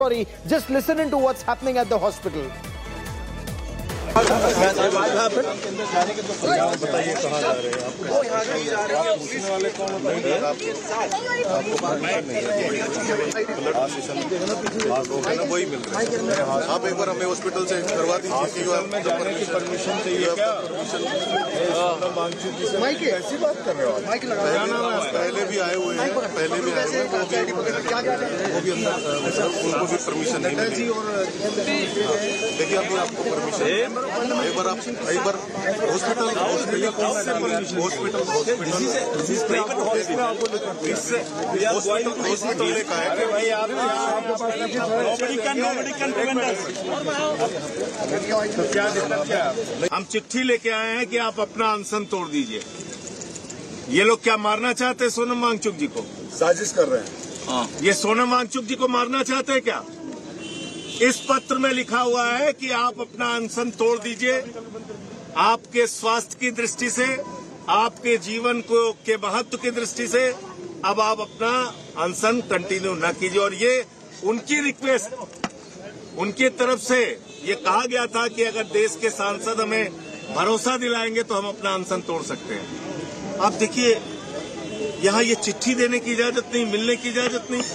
Sorry, just listen into what's happening at the hospital. बताइए कहाँ जा रहे हैं आप पूछने वाले कौन बताइए वही मिल रहा है। आप एक बार हमें हॉस्पिटल से करवा दीजिए में जाने की परमिशन चाहिए क्या? ऐसी बात कर रहे हो? पहले भी आए हुए हैं, वो भी अंदर उनको भी परमिशन नहीं मिली। देखिए अभी आपको परमिशन एक बार हॉस्पिटल का है कि भाई क्या दिक्कत क्या? हम चिट्ठी लेके आए हैं कि आप अपना अनशन तोड़ दीजिए। ये लोग क्या मारना चाहते हैं सोनम वांगचुक जी को? साजिश कर रहे हैं। ये सोनम वांगचुक जी को मारना चाहते हैं क्या? इस पत्र में लिखा हुआ है कि आप अपना अनशन तोड़ दीजिए। आपके स्वास्थ्य की दृष्टि से, आपके जीवन को के महत्व की दृष्टि से अब आप अपना अनशन कंटिन्यू न कीजिए। और ये उनकी रिक्वेस्ट, उनकी तरफ से ये कहा गया था कि अगर देश के सांसद हमें भरोसा दिलाएंगे तो हम अपना अनशन तोड़ सकते हैं। आप देखिए यहाँ ये चिट्ठी देने की इजाजत नहीं, मिलने की इजाजत नहीं,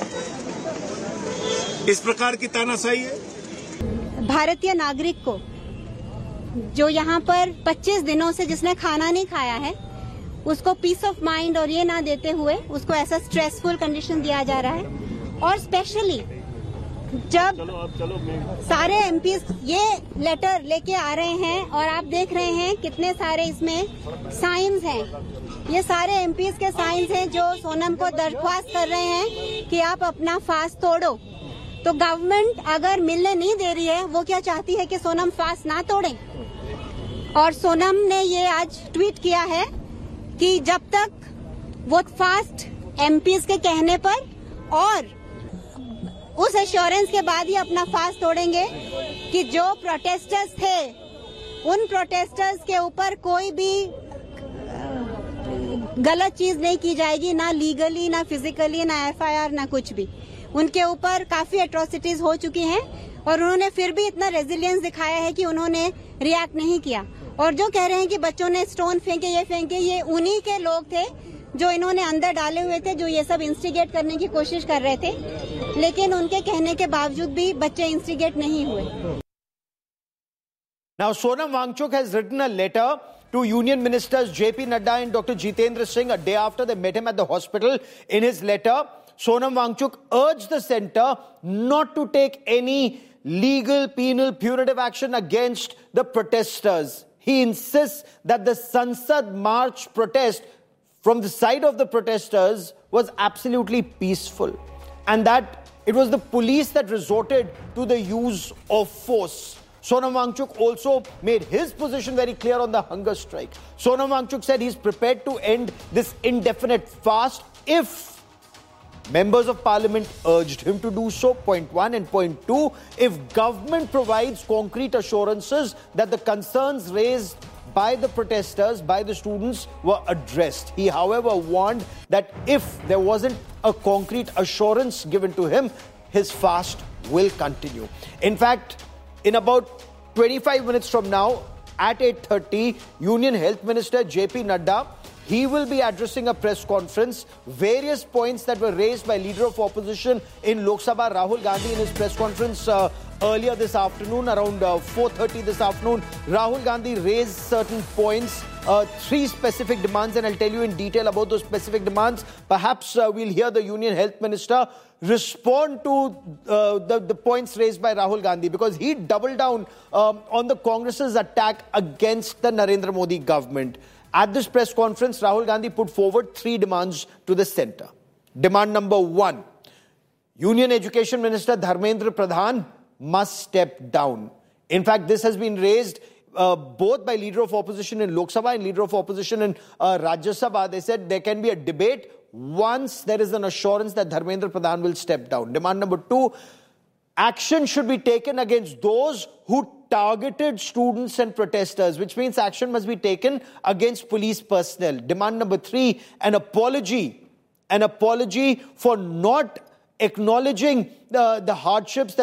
इस प्रकार की तानाशाही है। भारतीय नागरिक को जो यहाँ पर 25 दिनों से जिसने खाना नहीं खाया है उसको पीस ऑफ माइंड और ये ना देते हुए उसको ऐसा स्ट्रेसफुल कंडीशन दिया जा रहा है। और स्पेशली जब सारे एमपीज ये लेटर लेके आ रहे हैं और आप देख रहे हैं कितने सारे इसमें साइंस हैं। ये सारे एमपीज के साइंस हैं जो सोनम को दरख्वास्त कर रहे हैं कि आप अपना फास्ट तोड़ो। तो गवर्नमेंट अगर मिलने नहीं दे रही है, वो क्या चाहती है कि सोनम फास्ट ना तोड़े? और सोनम ने ये आज ट्वीट किया है कि जब तक वो फास्ट एमपीज के कहने पर और उस एश्योरेंस के बाद ही अपना फास्ट तोड़ेंगे कि जो प्रोटेस्टर्स थे उन प्रोटेस्टर्स के ऊपर कोई भी गलत चीज नहीं की जाएगी, ना लीगली, ना फिजिकली, ना एफआईआर, ना कुछ भी। उनके ऊपर काफी एट्रोसिटीज हो चुकी हैं और उन्होंने फिर भी इतना रेजिलियंस दिखाया है कि उन्होंने रिएक्ट नहीं किया। और जो कह रहे हैं कि बच्चों ने स्टोन फेंके, ये उन्हीं के लोग थे जो इन्होंने अंदर डाले हुए थे, जो ये सब इंस्टिगेट करने की कोशिश कर रहे थे, लेकिन उनके कहने के बावजूद भी बच्चे इंस्टिगेट नहीं हुए। Now Sonam Wangchuk has written a letter to Union Ministers JP Nadda and Dr. Jitendra Singh a day after they met him at the hospital. In his letter, Sonam Wangchuk urged the centre not to take any legal, penal, punitive action against the protesters. He insists that the Sansad March protest from the side of the protesters was absolutely peaceful and that it was the police that resorted to the use of force. Sonam Wangchuk also made his position very clear on the hunger strike. Sonam Wangchuk said he's prepared to end this indefinite fast if members of parliament urged him to do so, point one. And point two, if government provides concrete assurances that the concerns raised by the protesters, by the students, were addressed. He, however, warned that if there wasn't a concrete assurance given to him, his fast will continue. In fact, in about 25 minutes from now, at 8:30, Union Health Minister JP Nadda, he will be addressing a press conference. Various points that were raised by Leader of Opposition in Lok Sabha, Rahul Gandhi, in his press conference earlier this afternoon, around 4:30 this afternoon, Rahul Gandhi raised certain points, 3 specific demands, and I'll tell you in detail about those specific demands. Perhaps we'll hear the Union Health Minister respond to the points raised by Rahul Gandhi, because he doubled down on the Congress's attack against the Narendra Modi government. At this press conference, Rahul Gandhi put forward 3 demands to the centre. Demand number 1, Union Education Minister Dharmendra Pradhan must step down. In fact, this has been raised both by Leader of Opposition in Lok Sabha and Leader of Opposition in Rajya Sabha. They said there can be a debate once there is an assurance that Dharmendra Pradhan will step down. Demand number 2, action should be taken against those who targeted students and protesters, which means action must be taken against police personnel. Demand number 3, an apology for not acknowledging the hardships that